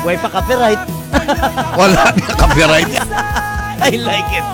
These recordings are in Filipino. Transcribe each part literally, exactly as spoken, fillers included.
Way pa copyright. Wala na copyright. I like it.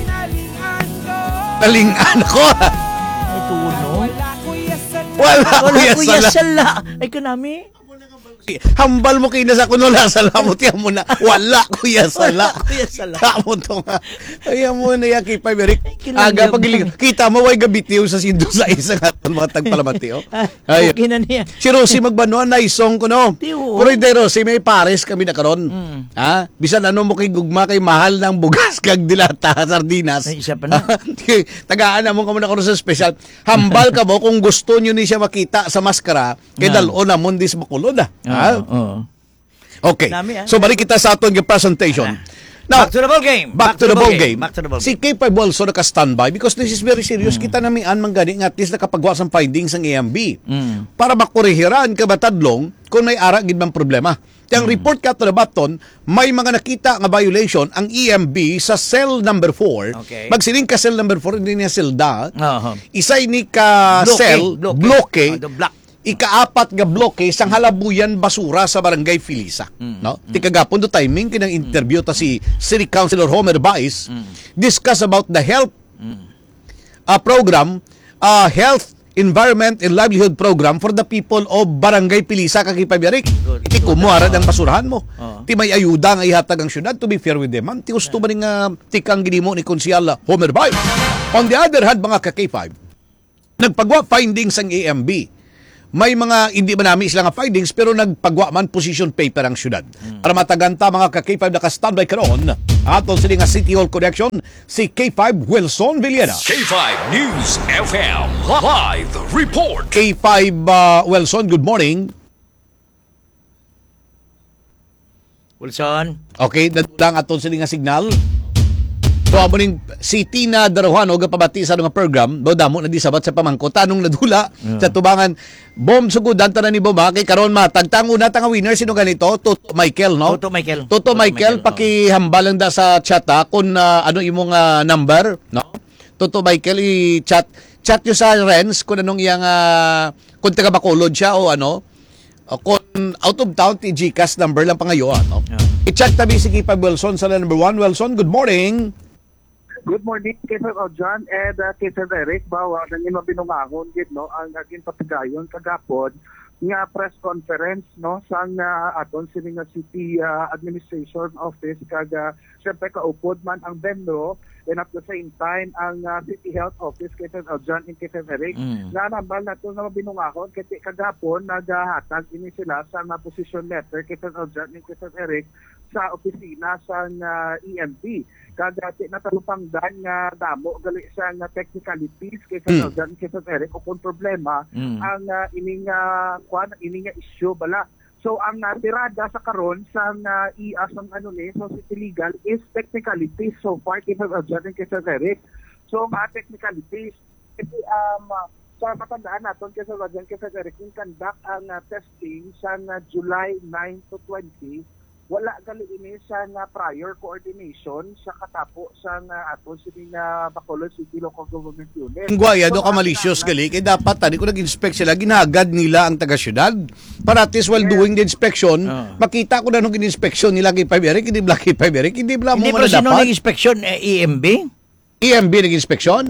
Talingan ako. Ay, tuno. Wala, Wala kuya kuya sala. sala. Ay, kanami. Hambal mo kina sa kuno la sala mo tiyan mo na. Wala kuya sala. Wala kuya sala. Kamo to nga. Ayan mo na yan kay Paberic. Kilala Aga ba? pagiling. Kita mo way gabitiw sa sindo sa isa nga mga tagpalamati. Oh. Ayun. Okay na niya. Si Rosie magbanuan na isong ko no. Tiyo. Pero hindi Rosie may pares kami na karon. Mm. Ha? Bisan ano mo kay gugma kay mahal ng bugas kag dilata sardinas. Ay, isa pa na. Tagaan na mo kamo na karon sa special. Hambal ka mo kung gusto niyo ni siya makita sa maskara kay Ah. dalo na mo dis makulod ah. Ha? Oo. Okay. Dami, ah. So balik kita sa aton nga presentation. Now, Back to the ball game. Back, to, the, ball game. Back to the ball Si game. K five also naka-standby because this is very serious. Kita namin an manggani nga at least nakapagawa sa findings ng A M B. Mm. Para makorehiran ka batadlong kung may ara gid bang problema. Yang report ka to the button, may mga nakita nga violation ang E M B sa cell number four. Okay. Magsiling ka cell number four, hindi niya cell da. Oo. Isay ni ka Bloke, cell, bloke. bloke, Oh, the block. ikaapat nga bloke sang halabuyan basura sa barangay Filisa, Mm. no? Ti kagapon do timing kinang interview ta si City Councilor Homer Baez, discuss about the health uh, program, uh, health environment and livelihood program for the people of barangay Filisa kag Ipabiarik. Good. Ti kumuara ang basurahan mo. Oo. Ti may ayuda nga ihatag ang syudad, to be fair with them. Man, ti gusto man nga tikang ginimo ni Konsyal Homer Baez. On the other hand, mga ka K five, nagpagwa findings ang A M B. May mga hindi man namin sila nga findings pero nagpagwa man position paper ang syudad. Hmm. Para mataganta mga ka K five naka-standby karon atol sila nga City Hall connection si K five Wilson Villena. K five News F M Live Report. K five uh, Wilson, good morning. Wilson. Okay, dadang atol sila nga signal. So, amo ning si Tina Daruhano gapabati sa nga program, do damo na di sabat sa pamangko tanong nadula Yeah. sa tubangan. Bom sugudan tanan ni Boma kay karon matagtang una tang winner sino ganito? Toto Michael, no? Toto Michael. Toto Michael, pakihambal lang da sa chat ha, kung uh, ano imong uh, number, no? Toto Michael i-chat chat yo sa Renz kung anong iyang uh, kung taga Bacolod siya o ano. O kung out of town ti Gcash number lang pangayoan, no? Yeah. I-chat tabi si Kipa Wilson sa number one. Wilson, good morning. Good morning, K Sir John and uh, K Sir Eric. Bawa ng inyong binungahon, gid, no? Ang aging patigayon kagapon nga press conference, no? Sang uh, aton sini nga City uh, Administration Office kag uh, syempre kaupod man ang Benro and at the same time ang uh, City Health Office K Sir John and K Sir Eric. Mm. Nga nambal nato nga binungahon kay kagapon naghatag ini sila sa nga position letter K Sir John and K Sir Eric sa opisina sa uh, E M B. Kagati na talupangdan nga damo gali sa nga technicalities kay Sir Mm. John kay Sir Eric o kung problema Mm. ang uh, ining uh, kwan ining nga issue bala. So ang uh, tirada sa karon sa uh, I A S ang ano ni so City Legal is technicalities so far kay Sir John kay Sir Eric. So mga technicalities iti um uh, sa matandaan naton kay Sir John kay Sir Eric yung conduct ang uh, testing sa uh, July nine to twenty. Wala gali ini sa nga prior coordination sa katapo sa nga aton sini nga Bacolod City Local Government Unit. Ang guaya do ka ang malicious nana- gali kay dapat tani ko nag-inspect sila ginagad nila ang taga syudad. Para at least while Yes. doing the inspection, Ah. makita ko na nung in-inspection nila kay Five Eric, hindi black kay Five Eric, hindi bla mo Hindi man pa sino dapat. nag-inspection eh, E M B? E M B nag-inspection?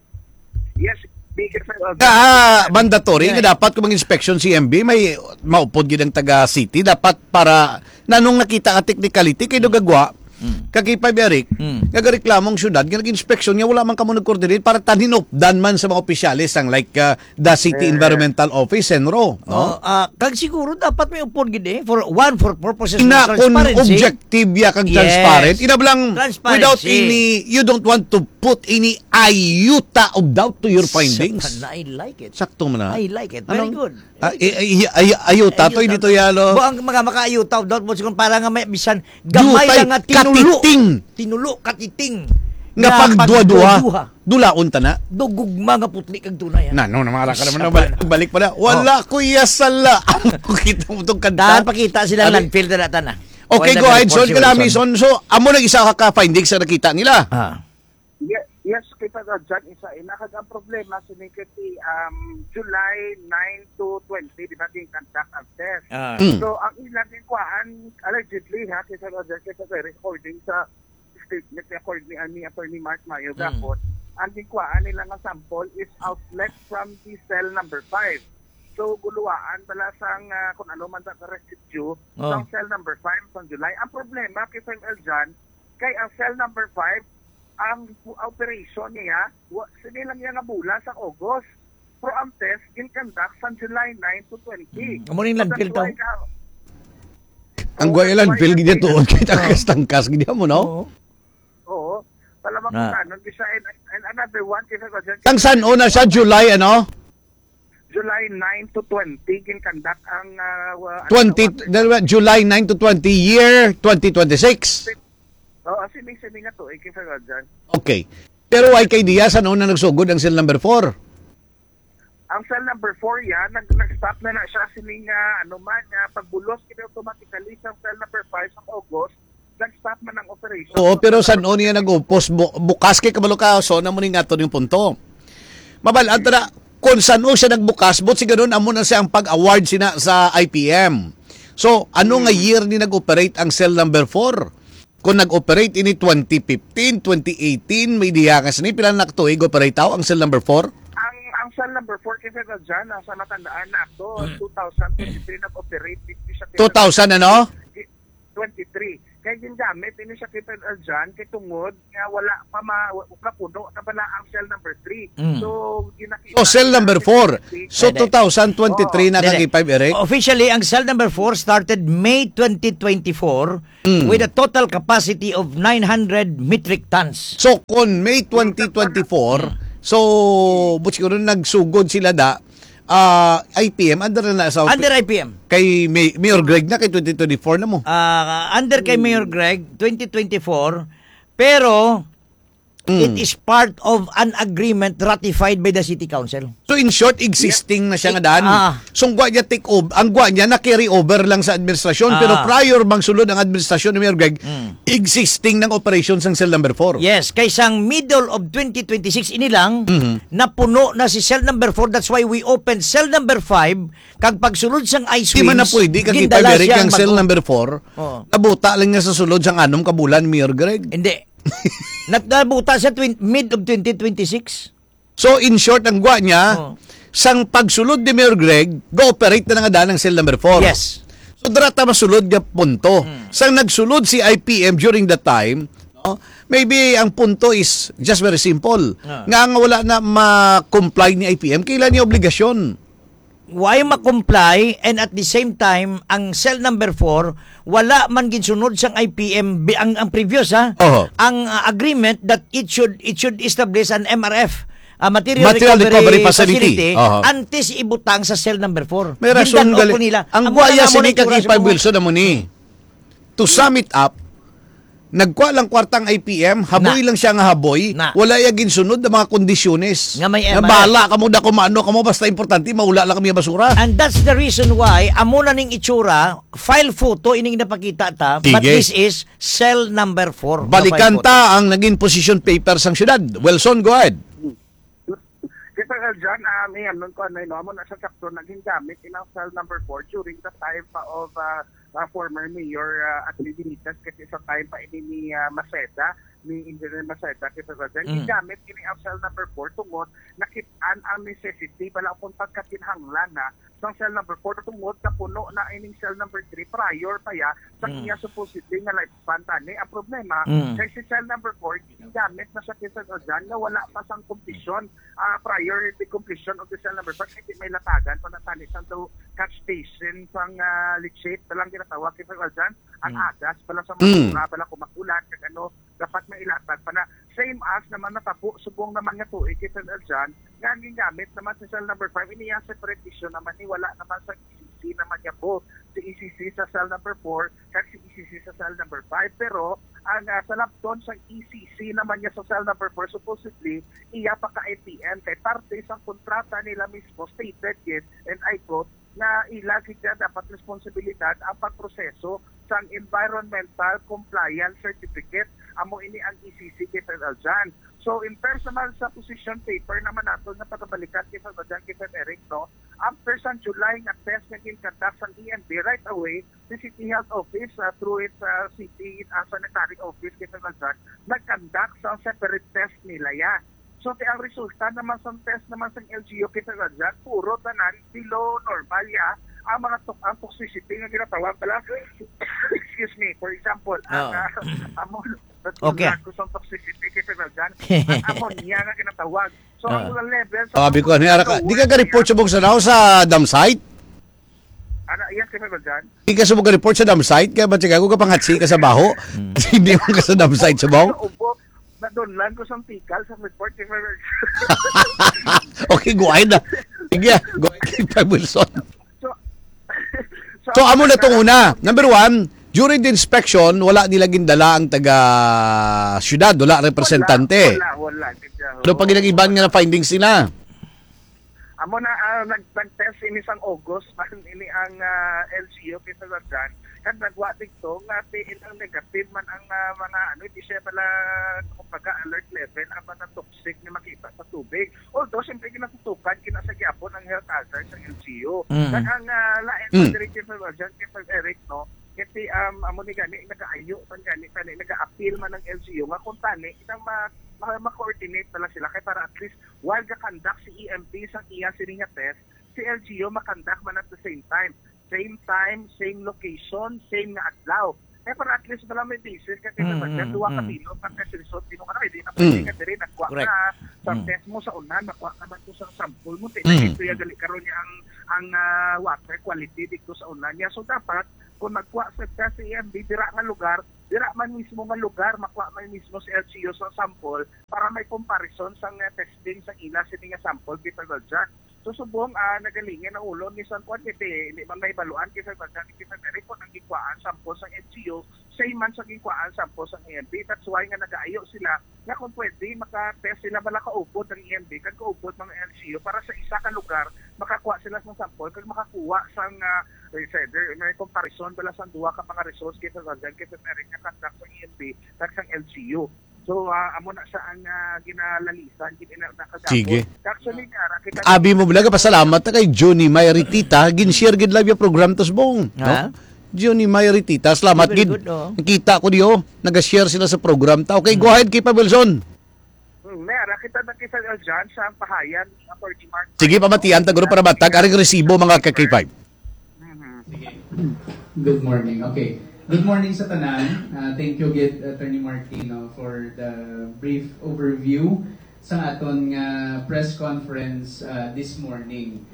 Yes, bigger sa Ah, mandatory Yeah. nga dapat kung mag-inspection si E M B may maupod gid ang taga city dapat para nanong nakita ka technicality kay do gagwa Mm. kay Five Eric Mm. nagareklamong syudad nga nag-inspection niya wala man kamo nag-coordinate para taninop dan man sa mga opisyalis ang like uh, the City Eh. Environmental Office Enro, Oh, no? ah, kag siguro dapat may upod gid eh for one for purposes of Na kung transparency. objective ya kag Yes. transparent inablang Transparency. without any you don't want to put any iota of doubt to your findings. Sa- I like it. Sakto mo na. I like it. Very Anong- good. Ah, ay, ay, ay, ayuta to dito yalo. Bo ang mga makaayutaw daw mo siguro para nga may bisan gamay Yutay, lang nga tinulo. katiting. Tinulo katiting. Nga pagduwa-duwa. Dulaon ta na. Dugugma nga putli kag tunay. Na no namara ka naman balik, balik pa na. Wala kuya sala. Kita mo tong Dahan kanta. pakita sila Ano? landfill na data na. Okay, Wala go na ahead. report Son, si kalami Wilson. son. So, amo nag isa ka ka findings sa nakita nila. Ah. Yes, Yes, kita uh, dyan isa. Eh, nakagang problema sinikiti um, July nine to twenty, di ba, yung contact ang test. Ah. Mm. So, ang ilang kuhaan, allegedly, ha, kita uh, dyan, kita uh, recording sa statement according ni ani Attorney Mark Mayo Gapon, ang kuhaan nila ng sample is outlet from the cell number five. So, guluaan pala sang uh, kung ano man sa residue Oh. sa cell number five sa July. Ang problema, kita uh, dyan, kay ang cell number five, ang operation niya, sinilang niya nga bula sa August. Pero ang test, ginconduct sa July nine to twenty. Amo ning landfill to. Ang guayalan, feel gina tuon kita kastangkas gina mo, no? Oo. Oo. Palamang Na. kung ano, isa, and, and another one, kasi ko dyan, Ang san una sa July, ano? July nine to twenty, ginconduct ang uh, wa- twenty, ano, July nine to twenty, year twenty twenty-six. Oo, oh, sining-sining nga to, eh, kasi ko dyan. Okay. Pero ay kay Diaz, ano na nagsugod ang cell number four? Ang cell number four yan, nag, nag-stop na na siya sining uh, ano man, uh, pagbulos kini automatically sa cell number five sa August, nag-stop man ang operation. Oo, pero san o niya nag-upos, bu- bukas kay kabalo ka, so na mo ni nga to yung punto. Mabal, antara, kung saan o siya nagbukas, but si ganun, amo na siya ang pag-award sina sa I P M. So, ano nga year ni nag-operate ang cell number four? Kung nag-operate ini twenty fifteen, twenty eighteen, may diyakas ni pilan na tuig operate tao ang cell number four? Ang ang cell number four kasi na dyan, nasa matandaan na ito, twenty twenty-three nag-operate, hindi siya two thousand ano? twenty-three. Kaya gingamit, hindi siya kita uh, dyan, kay tungod, nga wala pa ma, kapuno, na pala ang cell number three. Mm. So, ginakita. So, cell number four. So, Pwede. twenty twenty-three na Dede. kag-five, Eric? Officially, ang cell number four started May twenty twenty-four with a total capacity of nine hundred metric tons. So, kung May twenty twenty-four, so, but siguro nagsugod sila da, ah, I P M, under na sa... Under I P M. Kay May, Mayor Greg na, kay twenty twenty-four na mo. Ah, under kay Mayor Greg, twenty twenty-four, pero it is part of an agreement ratified by the City Council. So, in short, existing na siya nga daan. Ah. So, ang gwa niya take over, ang gwa niya na carry over lang sa administrasyon, Ah. pero prior bang sulod ang administrasyon ni Mayor Greg, Mm. existing ng operations ng cell number four. Yes, kaysang middle of twenty twenty-six inilang napuno na si cell number four. That's why we opened cell number five. Kag pagsulod sang ice Di winds, man na pwede, kag gindala ipaberi siya ang bago. cell number four, Oo. nabuta lang niya sa sulod sang anom kabulan, Mayor Greg. Hindi. Nat nabuta sa twin- mid of twenty twenty-six. So, in short, ang gwa niya, Oo. sang pagsulod ni Mayor Greg, go-operate na nga daan ang cell number four. Yes. So, drata masulod nga punto. Sang nagsulod si I P M during that time, no, maybe ang punto is just very simple. Ah. Nga nga wala na ma-comply ni I P M, kailan niya obligasyon? Why ma-comply and at the same time ang cell number four wala man ginsunod sang I P M bi- ang ang previous ha Oho. ang uh, agreement that it should it should establish an M R F, a material, Material recovery, Recovery Facility. Oho. antes ibutang sa cell number four. May rason Gindan-o gali. ko nila. Ang Ang guaya wala si mo na Nika itsura sa Kipay mga- Wilson na mo ni. To sum it up, nagkuha lang kwartang I P M, haboy Na. lang siya nga haboy, Na. wala ya ginsunod na mga kondisyones. Nga may Nga M R F. bahala kamo da kumano kamo, basta importante maula lang kami ang basura. And that's the reason why amo na ning itsura, file photo ining napakita ta, but Sige. this is cell number four. na Balikan file photo. ta ang naging position paper sang syudad. Wilson, go ahead. Kasi nga dyan, uh, may ano ko, ano, no, amo na sa sakto, naging gamit in ang cell number four during the time pa of uh, uh, former Mayor uh, Atty. Benitez, kasi sa time pa ini ni uh, Maceda, ni Engineer Maceda, kasi sa dyan, Mm. ginamit ini ang cell number four tungod, nakitaan ang necessity, pala kung pagkatinhanglan na, sa cell number four tungod, kapuno na ining cell number three, prior pa ya, sa Mm. kanya supposedly nga lifespan tani. Ang problema, Mm. kay si cell number four, ginamit na sa kisa sa dyan, na wala pa sang completion, uh, prior the completion of the cell number four, kasi may latagan pa na tani sa to catch station pang uh, leachate, palang ginatawag kisa sa dyan, ang Mm. agas, pala sa Mm. mga pala kumakulat, kag ano, dapat mailatag pa na same as naman natapo, subong naman nga tuig kisa sa dyan, nga ang ginamit naman sa cell number five, iniya separate issue naman ni wala naman sa E C C naman niya po, si E C C sa cell number four, kag si E C C sa cell number five, pero ang uh, sa lapton sa E C C naman niya sa cell number four, supposedly, iya pa ka I P M, kay parte sa kontrata nila mismo, stated yet, and I quote, na ilagay niya dapat responsibilidad ang pagproseso sa environmental compliance certificate. Amo ini ang E C C kita dyan. So in terms naman sa position paper naman nato na pagkabalikan kay Salvador kay Eric, no, after sa July nga test na ginconduct sa E M B right away, the City Health Office uh, through its uh, City uh, Sanitary Office kay Salvador, nag-conduct sa separate test nila ya. So ti ang resulta naman sa test naman sa L G U kay Salvador, puro tanan below normal ya. Ang mga tok ang toxicity nga ginatawag pala excuse me, for example, ang Oh. uh, amon Okay. kusang toxicity kay Salvador, ang ammonia nga ginatawag. So Oh. ang level Sabi ko, ano, di ka ka-report sa buksan ako sa dam site? Ano, yes, kay Salvador? Di ka sa mga report sa dam site? Kaya ba tsaka ko kapangatsi ka sa baho? Kasi hindi mo ka sa dam site sa baho? Upo, na doon lang ko sa tikal sa report kay Salvador. Okay, go ahead na. Sige, go ahead kay Pag Wilson. So, So, amo na itong una. Number one, during the inspection, wala nila gindala ang taga-syudad, wala representante. Wala, wala. wala. Ano pag iban nga na findings nila? Amo na uh, nag nag-test ini sang August man ini ang uh, L G U kay Salvador. Kan nagwa dito nga ilang negative man ang uh, mga ano di siya pala kumbaga alert level ang mga toxic na makita sa tubig. Although siyempre kinatutukan kina sa gyapon ang health hazard sa L G U. Mm. Kan ang uh, lain Mm. mm. kay Salvador kay Eric no. Kasi um amo ni gani nagaayo man gani tani naga-appeal man ng L G U nga kung tani isang ma ma-coordinate pala sila kay para at least while ga-conduct si E M P sa iya sininga test, si L G U makonduct man at the same time. Same time, same location, same nga adlaw. Kaya para at least pala may basis kasi Mm, naman mm, mm, duwa ka mm. dilo pagka result dino ka na hindi na pwede Mm. ka diri nagkuha Correct. ka sa Mm. test mo sa unan nakuha ka man to sa sample mo Mm. mm. ito ya gali karon niya ang ang ah, water quality dito sa unan niya. So dapat kung nagkuha sa test sa E M B dira nga lugar, dira man mismo nga lugar makuha man mismo sa L G U sa sample para may comparison sa nga testing sa ila sini nga sample kita Galja. So subong uh, nagalingin ang ulo ni San Juan kiti hindi man may baluan kay Galja kay Eric kung ang gikuhaan sample sa L G U same man sa gikuhaan sample sa E M B. That's why nga nagaayo sila nga kung pwede maka-test sila bala kaupod ng E M B kag kaupod ng L G U para sa isa ka lugar makakuha sila sa sample kag makakuha sang uh, researcher may comparison bala sa duwa ka mga results kay Galja kay Eric nga conduct sa E M B kag sang L G U. So, uh, amo na siya ang uh, ginalalisan, ginakagapon. Sige. Actually, uh, kita Abi mo bulaga pasalamat ta kay Johnny Mayritita, gin-share gid live yung program tos bong. Ha? No? Johnny Mayritita, salamat Very gid. good, oh. Nakita ko diyo, naga-share sila sa program ta. Okay, go ahead kay Pag Wilson. Hmm, meron, kita na kita dyan sa ang pahayan ni Attorney Mark. Sige, pamatian ta guro para matag aring resibo mga ka K five. Good morning. Okay. Good morning sa tanan. Uh, thank you gid Attorney Martino for the brief overview sa aton nga press conference uh, this morning.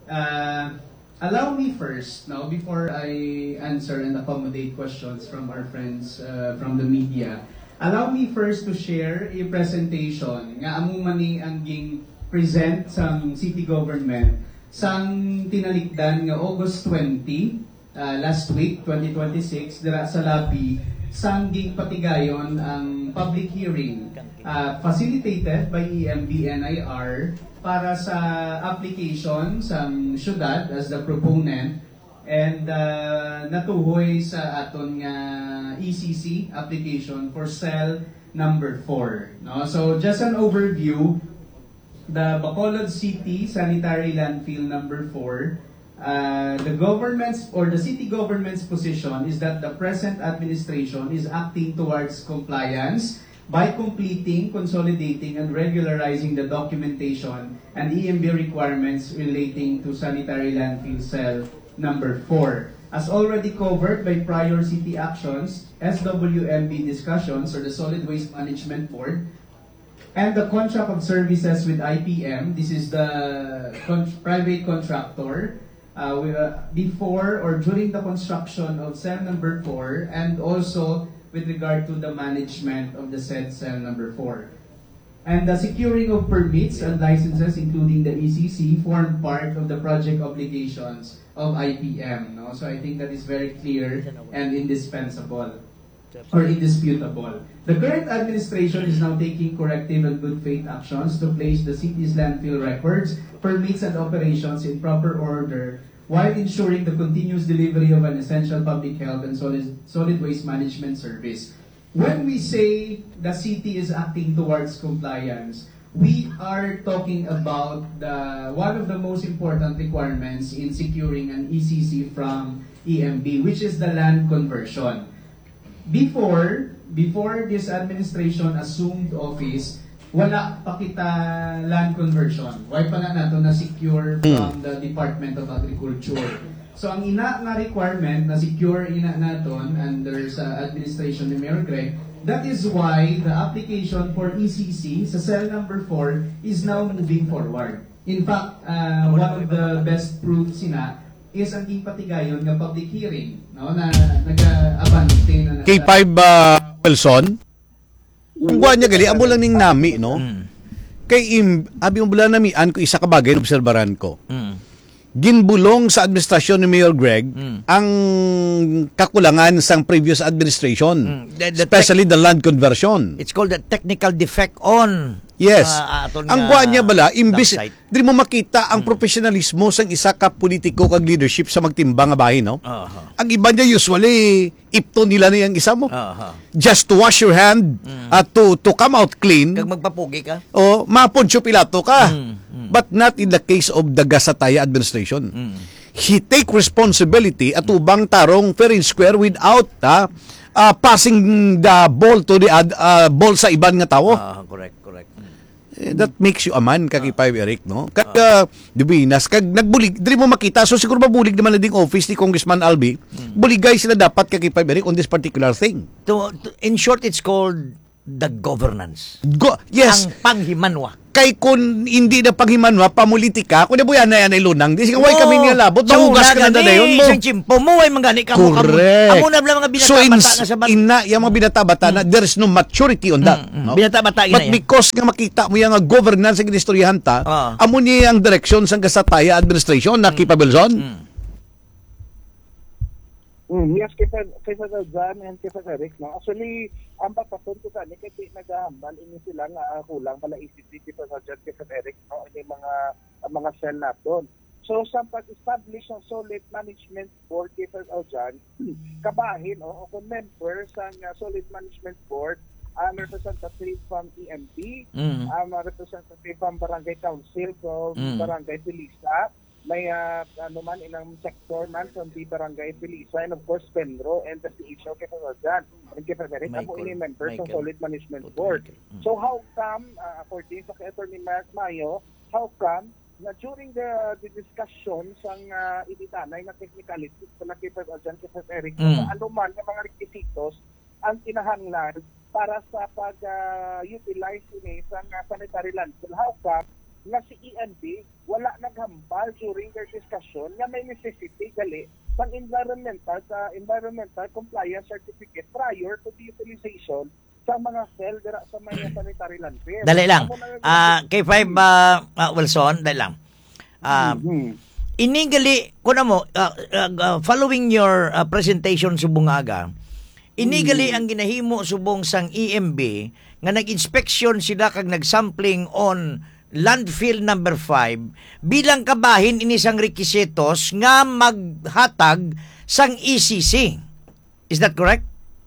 Uh, allow me first, no, before I answer and accommodate questions from our friends uh, from the media, allow me first to share a presentation nga amo man ni ang ging present sa city government sang tinalikdan nga August twentieth Uh, last week, twenty twenty-six, dira sa lobby, sangging patigayon ang public hearing uh, facilitated by E M B N I R para sa application sa syudad as the proponent and uh, natuhoy sa aton nga E C C application for cell number four. No? So just an overview, the Bacolod City Sanitary Landfill number four, Uh, the government's or the city government's position is that the present administration is acting towards compliance by completing, consolidating, and regularizing the documentation and E M B requirements relating to sanitary landfill cell number four. As already covered by prior city actions, S W M B discussions or the Solid Waste Management Board, and the contract of services with I P M, this is the con- private contractor, Uh, we, uh, before or during the construction of cell number four and also with regard to the management of the said cell number four. And the securing of permits and licenses including the E C C form part of the project obligations of I P M. No? So I think that is very clear and indispensable or indisputable. The current administration is now taking corrective and good faith actions to place the city's landfill records, permits, and operations in proper order while ensuring the continuous delivery of an essential public health and solid, solid waste management service. when we say the city is acting towards compliance, we are talking about the one of the most important requirements in securing an E C C from E M B, which is the land conversion. Before, before this administration assumed office, wala pa kita land conversion. Why pa na nato na secure from the Department of Agriculture. So ang ina nga requirement na secure ina naton under sa administration ni Mayor Greg, that is why the application for E C C sa cell number four is now moving forward. In fact, uh, one of the best proofs sina is ang ipatigayon nga public hearing, no, na nag-abante na K five uh, Wilson, ang buwan niya gali, amo lang ning nami, no? Mm. Kay im, abi mo bula namian ko isa ka bagay obserbaran ko. Mm. Ginbulong sa administrasyon ni Mayor Greg Mm. ang kakulangan sang previous administration, Mm. The- the especially the land conversion. It's called the technical defect on. Yes. ah, aton ang nga buwan niya bala, imbis, dump site. di mo makita ang professionalismo sang isa ka politiko kag leadership sa magtimbang nga bahay, no? Aha. Ang iba niya usually, ipto nila na yung isa mo. Aha. Just to wash your hand, at to to come out clean, Kag magpapugi ka. o maponcho pilato ka. Mm, But not in the case of the Gasataya administration. Mm. He take responsibility at ubang tarong fair and square without ah, ah, passing the ball to the ad- ah, ball sa iban nga tao. Ah, correct, correct. Mm. Eh, that makes you a man, kakipay Eric, no? Kag, uh, dibinas, kag nagbulig, dili mo makita, so siguro mabulig naman na ding office ni Congressman Albi, buligay sila dapat kakipay Eric on this particular thing. To, to, in short, it's called the governance. Go, yes, Ang panghimanwa. kay kun hindi na panghimanwa, pamulitika, kung na buyan na yan ay lunang, di sige, way Oo. kami nga labot, mahugas ka na na yun mo. Isang chimpo mo, ay mangani ka mo. Correct. Amo na lang mga So, in, binata-bata nga sa bat. ina, yung mga binata-bata na, there is no maturity on that. Mm, mm. No? Binata-bata ina But yan. because nga makita mo yung nga governance sa ginistoryahan ta, Ah. amo niya ang direction sa Gasataya administration na Kipabilson. Mm. Mm, yes, kaysa kaysa sa John and kaysa sa Rick, no? Actually, ang pagpapun ko sa ni kay naghahambal ini sila nga uh, kulang pala E C C kaysa sa John kaysa sa Eric, no? Ini mga ang mga cell na doon. So sa pag-establish ng solid management board kaysa sa John, kabahin o kung member sa uh, solid management board, ang representative from E M B, Mm. ang representative from Barangay Council from Mm. Barangay Pilisa, may uh, ano man ilang sector man from the Barangay Pilisa, and of course Penro and the C H O kay Dyan and kay Frederick ako ini members ng Michael. Solid Management Michael. Board. Mm. So how come uh, according sa kay Attorney Mark Mayo, how come na during the, the discussion sang uh, ititanay na technicalities sa kay Dyan kay Eric Mm. sa anuman ng mga requisitos ang kinahanglan para sa pag-utilize uh, ini sa uh, sanitary landfill. How come nga si E M B wala naghambal during their discussion nga may necessity gali pang environmental sa environmental compliance certificate prior to the utilization sa mga cell dira sa mga sanitary landfill. Dali lang. Amo na- Ah, K five uh, uh, Wilson, dali lang. Ah, Mhm. inigali ko na mo uh, uh, uh, following your uh, presentation subong aga. Inigali ang ginahimo subong sang E M B nga nag-inspection sila kag nag-sampling on landfill number five bilang kabahin ini sang requisitos nga maghatag sang E C C. Is that correct?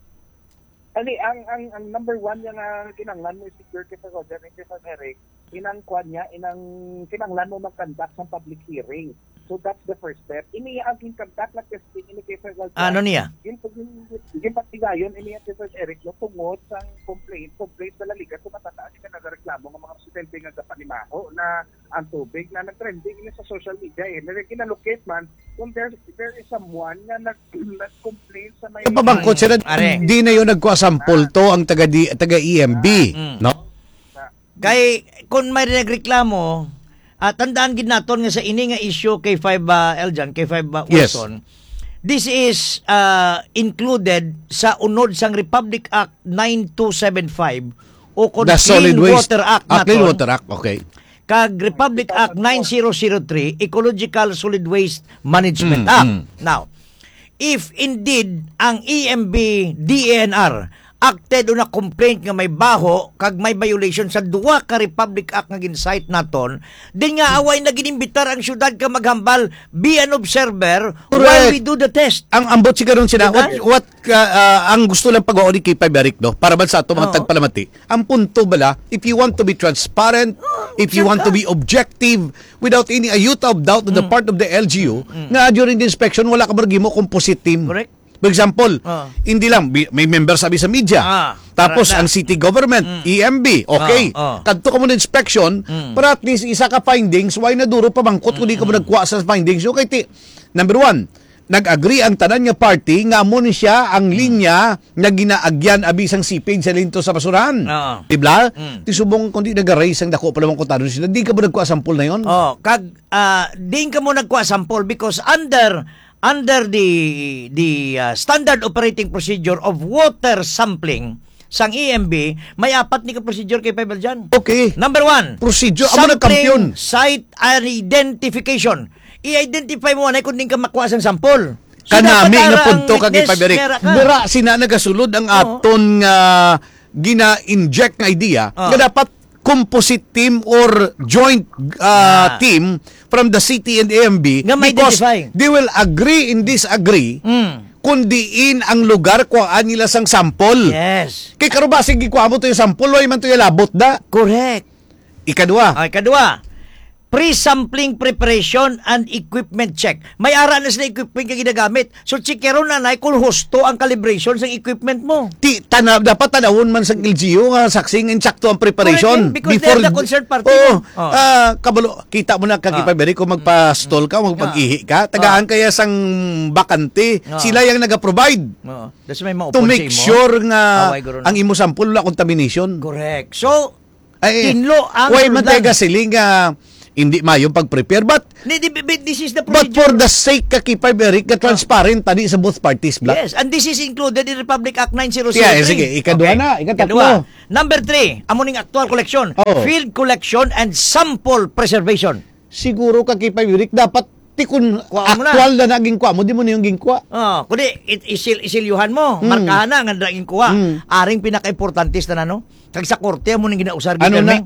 Ani ang ang ang number one nga nga kinahanglan mo secure kita ko dyan kay Sir Eric, inang kwan niya, inang kinahanglan mo mag-conduct ng public hearing. So that's the first step. Ini ang conduct na testing ini kay Sir Eric. Ano niya? Yung yung patigayon ini ang kay Sir Eric no tungod sang complaint, complaint sa laliga so matataas ka nagreklamo ng mga residente nga sa Panimaho na ang tubig na nag-trending ini sa social media eh. Nare kinalocate man kung there there is someone nga nag nag-complain sa may Pabangkot sila, Are. di na yun nagkuha-sample to ang taga, di, taga E M B. Mm. No? Kay kung may nagreklamo, at tandaan gid naton nga sa ini nga issue kay five uh, Eljan, kay five uh, Yes. Wilson. This is uh, included sa unod sang Republic Act nine two seven five o kon The Clean Solid Waste Water Act Ah, Clean naton, Water Act, okay. kag Republic Act nine thousand three Ecological Solid Waste Management Mm, Act. mm. Now, if indeed ang E M B D E N R acted o na complaint nga may baho kag may violation sa duwa ka Republic Act nga gincite naton, din nga away na ginimbitar ang syudad ka maghambal be an observer while Correct. we do the test. Ang ambot sigaron sila, what, Diba? what uh, uh, ang gusto lang pag-o ni Kay Eric, no? Para ba sa ato mga Oo. tagpalamati? Ang punto bala, if you want to be transparent, if you sure want ka. to be objective, without any iota of doubt on the part of the L G U, nga during the inspection, wala ka margimo composite team. Correct. For example, Ah. hindi lang, bi- may member sabi sa media, Ah, tapos para na. ang city government, E M B, okay, Ah, ah. kadto ka mo na inspection, para at least isa ka findings, why na duro pa bangkot kung di ka mo nagkuha sa findings. So, kay ti, number one, nag-agree ang tanan nga party nga mo ni siya ang linya na ginaagyan abisang sipig sa linto sa basurahan. Oo. Dibla? Mm. Ti subong kundi nag-raise ang dako pa lamang kontado sila. Di ka mo nagkuha sample na yon? Oh, kag ah, din ka mo nagkuha sample because under under the the uh, standard operating procedure of water sampling sang E M B, may apat ni ka procedure kay Pebble dyan. Okay. Number one, Procedure. Amo na kampiyon. site and identification. I-identify mo na kung din ka makuha sang sample. So, Kanami dapat nga ara punto ang kag witness, ipaberik. mera ka. Dira sina nagasulod ang aton nga gina-inject nga idea Oh. nga dapat composite team or joint Yeah. uh, team from the city and A M B Nga may because identify. they will agree and disagree Mm. kung diin ang lugar kuhaan nila sang sample. Yes. Kay karon ba sige kuha mo to yung sample way man to yung labot da. Correct. Ikadua. Okay, kadua. Pre-sampling preparation and equipment check. May ara na sila equipment nga ginagamit. So, chikero na na kung husto ang calibration sa equipment mo. Ti tana dapat tanawon man sa L G U nga saksing insakto ang preparation Correct, because they're the concerned party. Oo. Oh. Ah, kabalo kita mo na kag Ah. ipaberi kung magpa-stall ka, magpag-ihi ka, tagaan kaya sang bakante. Ah. Sila yang naga-provide Oo. That's may maupon to make sa imo. sure nga Away, guro na. ang imo sample wala contamination. Correct. So, Ay, tinlo ang way syudad. matega siling nga hindi mayong pag-prepare but Di- di- di- This is the but procedure. for the sake ka kipaberi ka transparent tani sa both parties bla. Yes, and this is included in Republic Act nine thousand three. Yeah, sige, ikadua na, ikatatlo. Ikadua. Number three, amuning actual collection, Oo. field collection and sample preservation. Siguro ka kipaberi dapat tikun Kuha mo na. actual na naging kwa mo di mo na yung gingkwa. Oh, kundi it, isil isilyuhan mo, Mm. markahan na nga draging kuha. Mm. Aring pinaka-importante na no. Kag sa korte mo ning ginausar Ano gid na?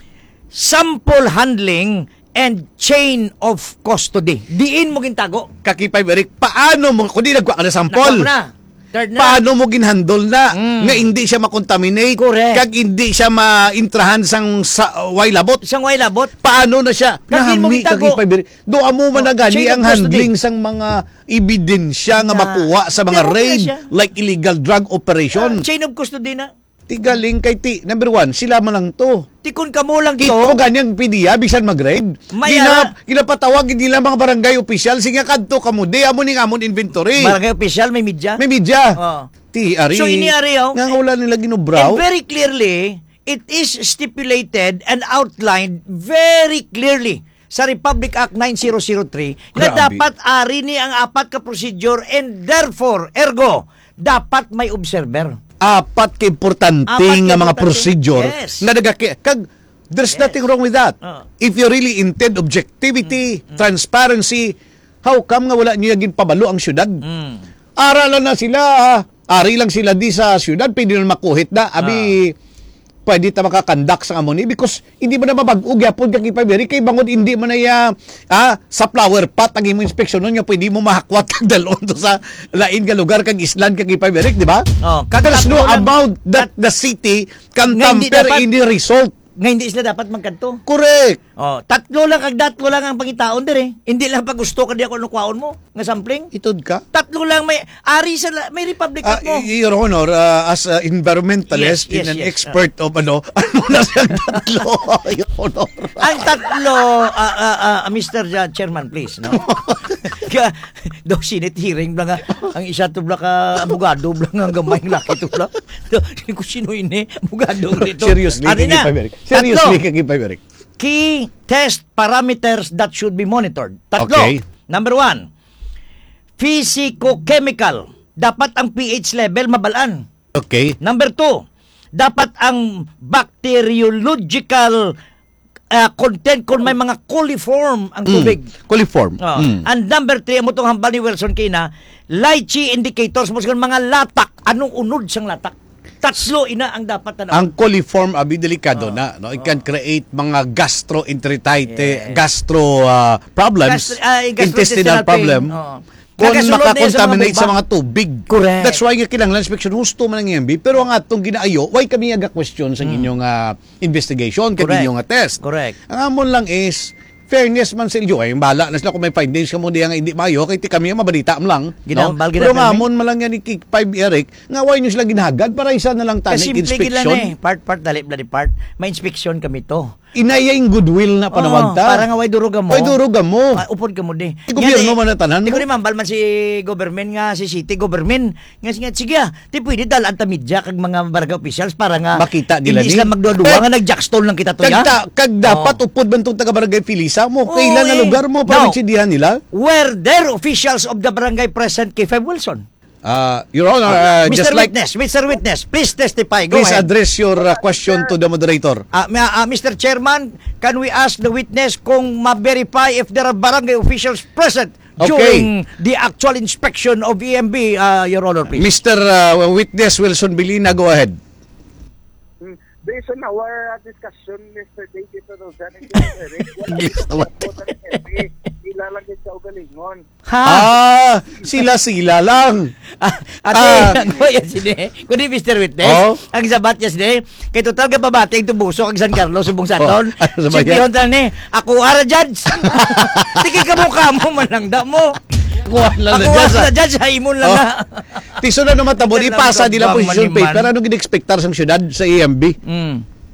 sample handling and chain of custody. Diin mo gintago. Kakipay Eric, paano mo kundi nagkuha ka na Nakuha sample? mo na. Third na. Paano mo ginhandle na Mm. nga hindi siya makontaminate Correct. kag hindi siya maintrahan sang sa way labot? Isang way labot. Paano na siya? Kag din mo Nahami gitago. kakipay Eric. Doa mo man Oh, na gani chain of ang custody. handling sang mga ebidensya nga Na- makuha sa mga Di, okay raid siya. like illegal drug operation. Ah, chain of custody na. Tigaling kay ti. Number one, sila man lang to. Tikon ka mo lang to. Kito ganyang P D A bisan mag-raid. May Gina, ara- ginapatawag hindi lang mga barangay official sige kadto kamo di amo ning amon inventory. Barangay official, may media. May media. Oh. Ti ari. So, iniari, oh. Nga wala nila And ginubraw. very clearly, it is stipulated and outlined very clearly sa Republic Act nine thousand three na Grabe. dapat ari ni ang apat ka procedure and therefore, ergo, dapat may observer. Apat ka importante Apat ka nga mga importante. procedure Yes. nga nagaki kag there's Yes. nothing wrong with that. Oh. If you really intend objectivity, transparency, how come nga wala niyo gin pabalo ang syudad? Mm. Aralan na sila, ah. Ari lang sila di sa syudad, pwede na makuhit na. Abi, pwede ta makakandak sa amoni because hindi mo na mabag-og yapon kag ipaberi kay bangod hindi mo na ya ah, sa flower pot ang imo inspeksyon nun, pwede mo mahakwat kag dalon to sa lain nga lugar kag island kag ipaberi, di ba? Oh, kag There's no tatlo lang- amount that the city can Nga hindi tamper dapat- in the result. Nga hindi sila dapat magkanto. Correct. Oh, tatlo lang kag datlo lang ang pangitaon dire. Hindi lang pag gusto ka di ako nukuhaon mo nga sampling. Itod ka? Tatlo lang may ari sa la- may Republic Ah, Act mo. y- Your Honor, uh, as an environmentalist Yes, yes, and an yes. expert of ano, ano na siyang tatlo, Your Honor. Ang tatlo, ah, ah, ah, Mister Ja- Chairman, please, no? Ka, do Senate hearing bla nga, ang isa to bla ka abogado bla nga ang gamay ng laki to bla. Hindi ko sino ini, abogado rito. Seriously, Ano na? kagipay Eric. Seriously, Tatlo, kagipay Eric. key test parameters that should be monitored. Tatlo. Okay. Number one, physico-chemical. Dapat ang pH level mabalaan. Okay. Number two, dapat ang bacteriological uh, content kung may mga coliform ang tubig. Mm. Coliform. Oh. Mm. And number three, mo itong hambal ni Wilson Kina, lychee indicators mo mga latak. Anong unod sang latak? Tatlo ina ang dapat na. Ang coliform abi delikado na, no? It can create mga gastroenteritis, Yes. gastro uh, problems, Gastro- ah, intestinal gastrointestinal problem. pain, oo. Kung Nagasulod na yan sa mga makakontaminate sa bumba. mga tubig. Correct. That's why nga kinahanglan inspection husto man ang I M B. Pero ang atong ginaayo, why kami aga question sa inyong uh, investigation, kay Hmm. Correct. inyong uh, test. Correct. Ang amon lang is fairness man sa inyo. Ay, bala na sila kung may findings ka mo diya nga hindi mayo, kay ti kami mabalita am lang. Ginambal, Pero ginambal, nga amon man lang yan ni Kick five Eric, nga why nyo sila ginahagad para isa na lang Kasi tanik simple gila inspection. na eh. Part, part, dali, bloody part. May inspection kami to. Inaya yung goodwill na panawagta. Oo, para nga way duruga mo. Way duruga mo. Ah, upod ka mo di. Di gobyerno man na tanan Di mo. ko ni mambal man si government nga, si city government. Nga, nga sige ah, di pwede dalaan ta media kag mga barangay officials para nga Makita nila hindi ni. sila magduduwa Eh, nga nag-jackstone lang kita to ya. Kag, kag dapat upod man itong taga-barangay Pilisa mo. Oo, Kailan na eh. lugar mo Now, para intindihan nila? Were there officials of the barangay present kay Five Wilson? Uh, Your Honor, uh, just Mister like, Witness, Mister Witness, please testify. Go please ahead. address your uh, question to the moderator. Ah, ma- ah, Mister Chairman, can we ask the witness kung ma-verify if there are barangay officials present Okay. during the actual inspection of E M B, uh, Your Honor, please? Mister Uh, Witness Wilson Bilina, go ahead. Mm, Based on our uh, discussion yesterday dito daw dyan, and Mister Eric, wala Yes, naman. po ng M B, ilalagay sa ugalingon. Ha? Ah, sila-sila lang. Ah, ate, Ah. ang yan sini. Kundi Mister Witness, Oh. ang sabat niya sini, kay total ka babating tubusok ang San Carlos subong saton. Oh, ano sa Si bayan? Pion tal ni, ako ara judge. Sige ka mo ka mo manangda mo. Kuha lang na Ako dyan sa- ara judge ha imon lang Oh. na. Tiso na naman tabo, Yan lang ipasa ang nila gabang position maniman. paper. Ano gina-expectar sa syudad sa E M B? Mm.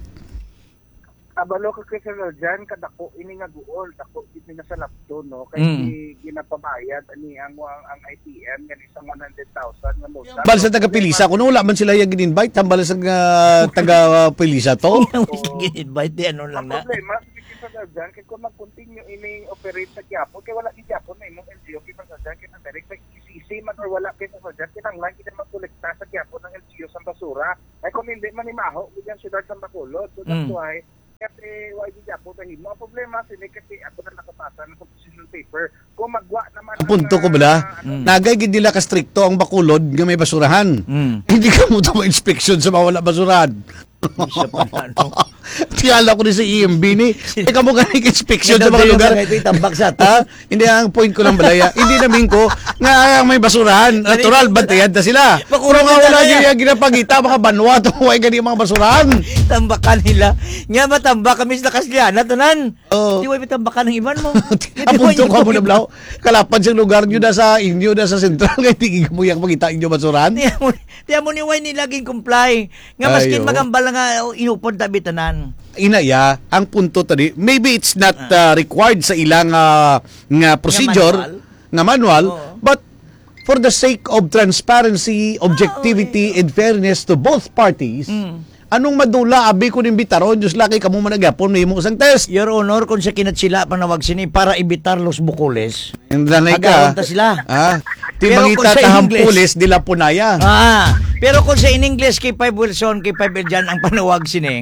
Abalo ka Christopher dyan, kadako ini nga guol, dako ini nga sa lapto, no? Kay Mm. mm. ginapabayad ani ang ang, ang I T M nga isang one hundred thousand nga multa. Bal sa taga-Pilisa, kung wala man sila yung gin-invite, tambal sa uh, taga-Pilisa to. Invite di ano lang Ang na. problema sa Christopher dyan, kay kung mag-continue ini operate sa Quiapo, kay wala ni Quiapo na imong L G O Christopher dyan, kay direct sa I C C man or wala Christopher dyan, kinanglan kita magkolekta sa Quiapo ng L G O sa basura. Ay kung hindi man imaho, bigyan syudad sa Bacolod. So that's Mm. why kasi why di Quiapo tahin mo. Ang problema sini kasi ako na nakapasa ng position paper. Kung magwa naman Ang punto ko bala, Mm. nagay gid nila ka-stricto ang Bacolod nga may basurahan. Mm. Hindi ka mo tama inspection sa mga wala basurahan. Isa pa na, no? Tiyala ko ni sa E M B ni. Ikaw mo ganing inspection sa Yan daw mga yung lugar. mga ito'y tambak sa ato. Ha? Hindi, ang point ko lang balaya. Hindi namin ko nga may basurahan. Natural, bantayan na sila. Pero Pakurang nga na wala talaga. yung ginapagita, mga banwa, tuway gani mga basurahan. Tambakan nila. Nga matambak kami sa Kasliana, tanan. Oo. Di ba tambakan ng iban mo? Ang punto ko mo na blaw. Kalapan sa lugar nyo na sa inyo na sa sentral. Kaya tingin mo yung magita inyo basurahan. Tiyan mo, tiyan mo ni Wai ni laging comply. Nga maskin Ayo. magambal nga oh, inupod tabi tanan. Inaya, ang punto tadi, maybe it's not uh, required sa ilang uh, nga procedure, nga manual, Oo. but for the sake of transparency, objectivity, and fairness to both parties, anong madula, abi ko nimbitaron, Diyos laki ka mo managapon, may mo isang test. Your Honor, kung sa kinatsila panawag sini para ibitar los bukoles. And nanay Agawan ka, ta sila. ah, Pero kung timangita sa tahang English- pulis, dila punaya. Ah, pero kung sa in English kay Five Wilson, kay Five Eljan ang panawag sini,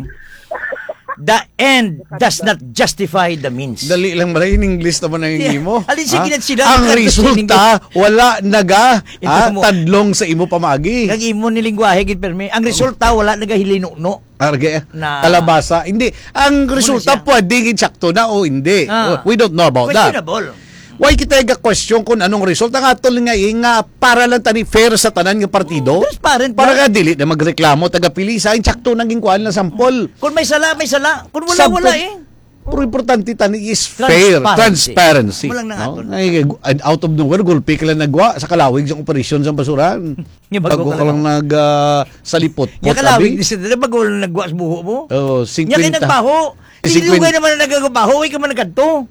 the end does not justify the means. Dali lang ba in English naman ang Yeah. hindi mo? Alin sige Ah? na sila, Ang magkanta sa resulta, wala naga Ito ah, mo. tadlong sa imo pamagi. Kag imo ni lingwahe gid permi. Ang resulta wala nagahilinuno. Arge, Na- kalabasa. Hindi. Ang resulta siya. pwede sakto na o hindi. Ah. We don't know about that. Questionable. Why kita ga question kung anong result? Ang atol nga eh, nga para lang tani fair sa tanan nga partido. Transparent Para ba? ka dili na magreklamo taga pili sa sakto naging kuan na sampol. Kung may sala, may sala. Kung wala, Sample- wala eh. Pero importante tani is fair, Transparency. transparency. Walang nangaton. No? Ay, out of nowhere, gulpi ka lang nagwa sa kalawig sa operasyon sa basuran. Nga bago Bago ka ka lang nag uh, salipot. Nya kalawig ni sa dala bago wala nagwa sa buho mo. Oh, Nya kay fifty. nagbaho. Eh, Hindi fifty. kay naman nagagabaho, ay ka man nagkanto.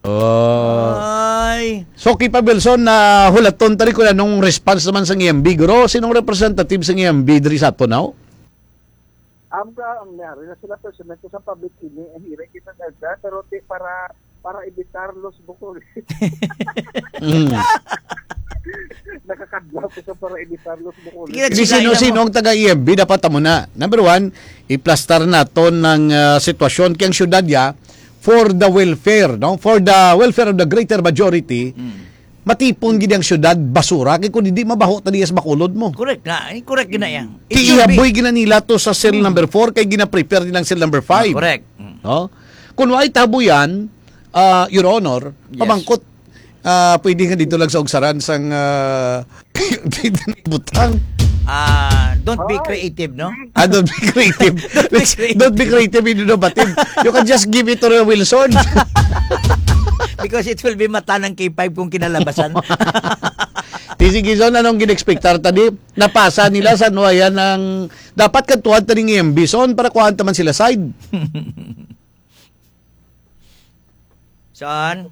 Oh. Ay. So, Kipa Belson, na hulaton tari ko na nung response naman sa E M B. Guro, sinong representative sa E M B diri sa ato now? Ang ang nangyari na sila personal ko sa public kini ang hirap kita dagda pero ti para para evitar los bukol. Mm. Nakakadlaw ko sa para evitar los bukol. Sige, Hindi Sinain sino-sino ang taga E M B, dapat tamo na. Number one, iplastar naton ng uh, sitwasyon kayang syudad ya for the welfare, no? For the welfare of the greater majority, matipon gid ang syudad basura kay kun hindi mabaho tadi sa bakulod mo. Correct na. Eh, Correct gina yan. It should Iihaboy be- gina nila to sa cell number four kay gina-prepare nilang cell number five. Correct. Mm. No? Kung wala tabuyan, uh, Your Honor, Yes. pamangkot, uh, pwede nga dito lang sa ugsaran sang uh, dito na butang. Ah, don't be creative, no? Ah, don't be creative. Don't be Let's- creative. Don't be creative in innovative. You can just give it to Roy Wilson. Because it will be mata ng K five kung kinalabasan. Tisigizon, anong ginexpectar tadi? Napasa nila sa nuayan ng dapat kantuhan taning E M B son para kuhaan taman sila side. Saan?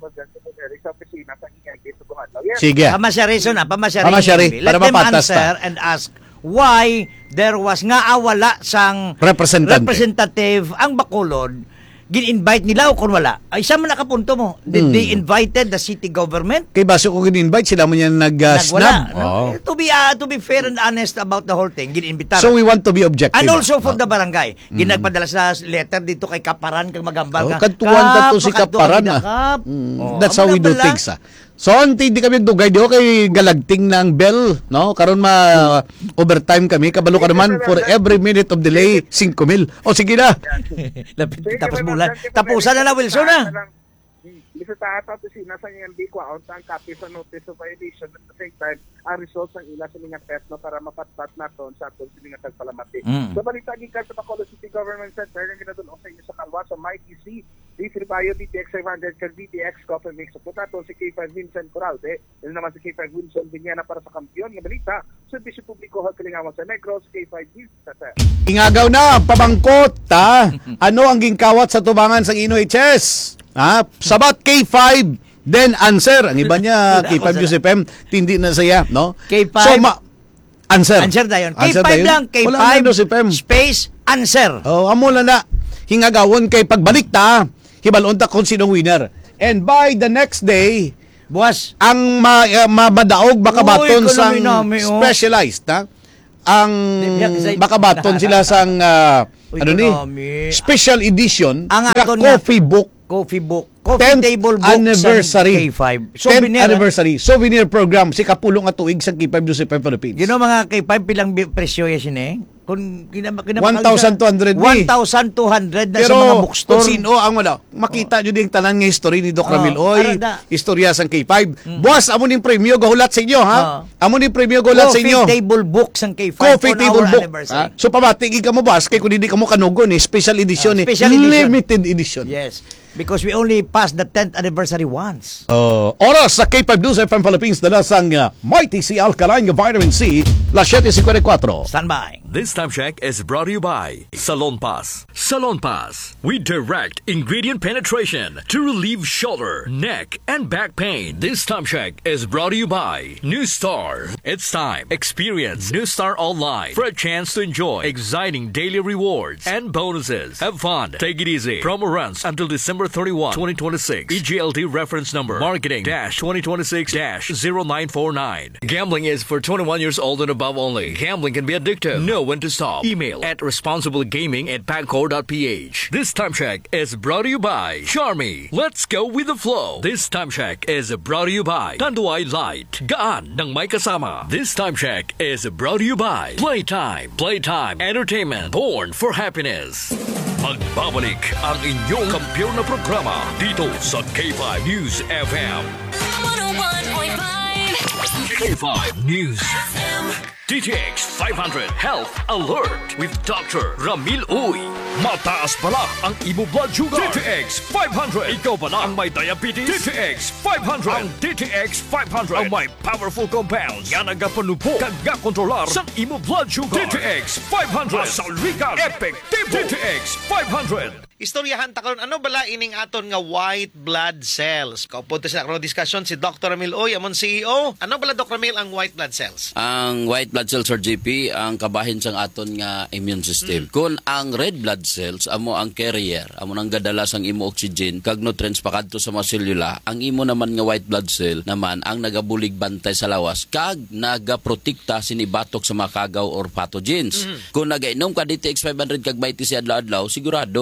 Sa opisina sa I M B sa Buhatlaw. Yes. Sige. Pamasyari so na, pamasyari. Pamasyari, Let para them mapatas answer ta. and ask why there was nga awala sang Representante. representative ang Bacolod. Gin-invite nila o kung wala. Ay, isa man nakapunto mo. Did Hmm. they invited the city government? Kay baso ko gin-invite sila mo yan Nagwala. nag-snub. No? To be uh, to be fair and honest about the whole thing, gin-imbitar. So we want to be objective. And also for Oh. the barangay, ginagpadala sa letter dito kay Kaparan kang magambal Oh, ka. kantuan ta to si Kap, Kaparan, makadto ah. kami na, Kap. Mm, Oh, that's how we do magambal things. Ah. So anti di kami dugay dio kay galagting ng bell, no? Karon ma overtime kami kabalo ka naman for every minute of delay five mil. O sige na. Lapit Sige, tapos Madam bulan. Chair, Tapusan na na Wilson ah. na. Bisa tata to sina sa I M B ko out ang copy sa notice of violation at the same time ang results ng ila sa mga test no para mapatpat naton sa aton sa mga tagpalamati. Mm. So balita gikan sa Bacolod City Government Center nga ginadulong sa inyo sa Kalwa sa Mike E C D three Bayo D T X five hundred kag D T X Coffee Mix. So naton si K five Vincent Coralde, yun naman si K five Wilson Viñana para sa kampiyon nga balita sa Bisyo Publiko Hall Kalingawan sa Negros K five Vincent. Ingagaw na pabangkot ta. Ano ang gingkawat sa tubangan sa Ino H S? Ha? Sabat K five then answer. Ang iba niya K five Joseph M tindi na saya, no? K five. So ma answer. Answer dayon. Answer K five dayon. lang, K Wala five na Joseph M. space answer. Oh, amo lang na hingagawon kay pagbalik ta. Hibalon ta kung sinong winner. And by the next day, Buwas. ang ma, uh, mabadaog bakabaton Uy, sang ekonomi nami, oh. specialized, ha? Ang Di- di- bakabaton sila sang uh, Uy, ano ni ekonomi. special edition Ang nga aton nga- coffee book Coffee book. Coffee tenth table book anniversary. sa K five. tenth Souvenir. anniversary souvenir program si kapulong at tuig sa K five Joseph M Philippines. You know mga K five pilang bi- presyo yan eh? Kung kinab kinab one thousand two hundred one thousand two hundred na Pero sa mga kung bookstore. sino ang wala, makita nyo din tanan nga history ni Doc Oh, Ramil Oy, arada. istorya sang K five. Boss, amo ning premyo gahulat sa inyo, ha? Oh. Amo ning premyo gahulat sa Coffee inyo. table book sang K five Coffee on table our book. anniversary. Ha? So pabating ka mo boss kay kun hindi ka mo kanugon eh, special edition Ah, eh, special edition. limited edition. Yes. Because we only passed the tenth anniversary once. Uh, oras sa K five News F M Philippines dala sang uh, Mighty C Alkaline nga Vitamin C, las seven fifty-four. Stand by. This time check is brought to you by Salon Pass. Salon Pass. We direct ingredient penetration to relieve shoulder, neck, and back pain. This time check is brought to you by New Star. It's time. Experience New Star online for a chance to enjoy exciting daily rewards and bonuses. Have fun. Take it easy. Promo runs until December thirty-first, twenty twenty-six. E G L T reference number marketing dash twenty twenty-six dash zero nine four nine. Gambling is for twenty-one years old and above only. Gambling can be addictive. Know when to stop. Email at responsiblegaming at pagcor dot p h. This time check is brought to you by Charmy. Let's go with the flow. This time check is brought to you by Tanduay Light. Gaan ng may kasama. This time check is brought to you by Playtime. Playtime Entertainment. Born for happiness. Magbabalik ang inyong kampiyon na programa dito sa K five News F M. one oh one point five K five News F M. D T X five hundred Health Alert with Doctor Ramil Uy. Mataas pala ang imo blood sugar. D T X five hundred. Ikaw pala ang may diabetes. D T X five hundred. Ang D T X five hundred ang may powerful compounds nga nagapanupo kag kontrolar sa imo blood sugar. D T X five hundred. Masalwikan. Epektibo. D T X five hundred. Istoryahan ta karon ano bala ining aton nga white blood cells. Kaupunta sa karon diskusyon si Doctor Ramil Oy, amon C E O. Ano bala Doctor Ramil ang white blood cells? Ang white blood cells or G P ang kabahin sang aton nga immune system. Mm. Kung ang red blood cells amo ang carrier, amo nang gadala sang imo oxygen kag nutrients pakadto sa mga selula, ang imo naman nga white blood cell naman ang nagabulig bantay sa lawas kag nagaprotekta sinibatok sa mga kagaw or pathogens. Mm. Kung nagainom ka D T X five hundred kag vitamin C adlaw-adlaw, sigurado or pure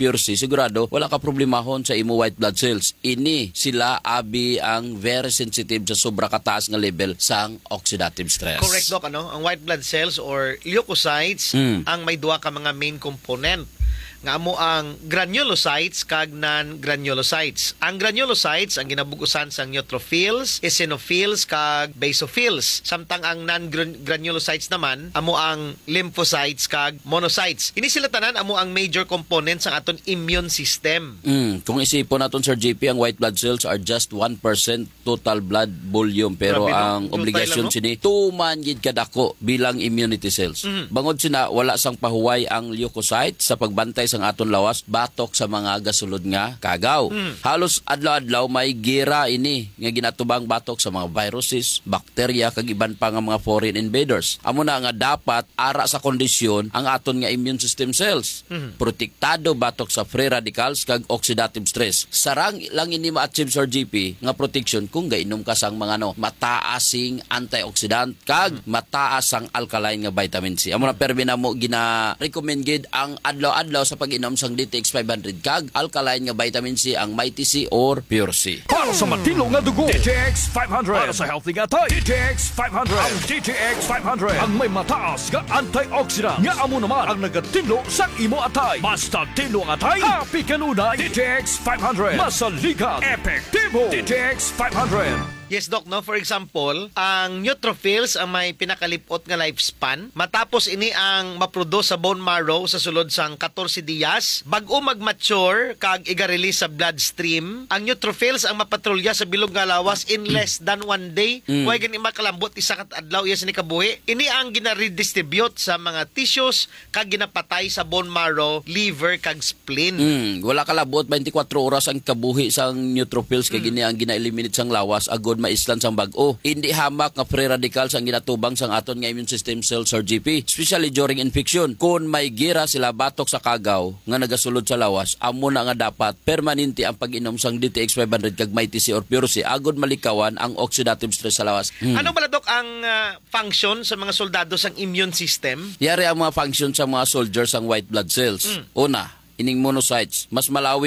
Pure C, sigurado wala ka problemahon sa imo white blood cells. Ini sila abi ang very sensitive sa sobra kataas nga level sang oxidative stress. Correct, Doc. Ano? Ang white blood cells or leukocytes Mm. ang may duha ka mga main component. Nga amo ang granulocytes kag non-granulocytes. Ang granulocytes ang ginabugusan sa neutrophils, eosinophils kag basophils. Samtang ang non-granulocytes naman amo ang lymphocytes kag monocytes. Ini sila tanan amo ang major components sa aton immune system. Mm, kung isipon naton Sir J P, ang white blood cells are just one percent total blood volume, pero Grabe, no? ang Yung obligasyon tayo lang, no? sini tuman gid kadako bilang immunity cells. Mhm. Bangod sina wala sang pahuway ang leukocyte sa pagbantay sang aton lawas batok sa mga gasulod nga kagaw. Mm. Halos adlaw-adlaw may gira ini nga ginatubang batok sa mga viruses, bakterya kag iban pa nga mga foreign invaders. Amo na nga dapat ara sa kondisyon ang aton nga immune system cells. Mhm. Protektado batok sa free radicals kag oxidative stress. Sarang lang ini ma-achieve Sir G P nga protection kung gainom ka sang mga no mataasing antioxidant kag mataas ang alkaline nga vitamin C. Amo na permi na mo gina recommend gid ang adlaw-adlaw sa pag-inom sang D T X five hundred kag alkaline nga vitamin C ang Mighty C or Pure C. Para sa matino nga dugo, D T X five hundred. Para sa healthy nga tayo, D T X five hundred. Ang D T X five hundred ang may mataas nga antioxidant nga amo naman ang nagatinlo sa imo atay. Basta tinlo ang atay, happy kanunay. D T X five hundred. Masaligan, epektibo. D T X five hundred. Yes, Doc, no? For example, ang neutrophils ang may pinakalipot nga lifespan. Matapos ini ang maproduce sa bone marrow sa sulod sang fourteen diyas, bag-o mag-mature kag iga-release sa bloodstream, ang neutrophils ang mapatrolya sa bilog nga lawas in less than one day. Mm. Huwag gani makalambot isa kat adlaw iya ni kabuhi. Ini ang gina-redistribute sa mga tissues kag ginapatay sa bone marrow, liver kag spleen. Mm, wala kalabot twenty-four oras ang kabuhi sang neutrophils kay gini ang gina-eliminate sang lawas agod maislan sang bag-o. Hindi hamak nga free radicals ang ginatubang sang aton nga immune system cells or G P, especially during infection. Kung may gira sila batok sa kagaw nga nagasulod sa lawas, amo na nga dapat permanente ang pag-inom sang D T X five hundred kag Mighty C or Pure C agod malikawan ang oxidative stress sa lawas. Mm. Ano ba, Doc, ang ah, function sa mga soldado sang immune system? Yari ang mga function sa mga soldiers ang white blood cells. Mm. Una, ining monocytes, mas malawi